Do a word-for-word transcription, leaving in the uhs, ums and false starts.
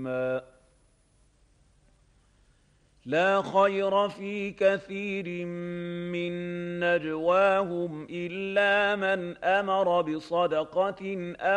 إثما لا خير في كثير من نجواهم إلا من أمر بصدقة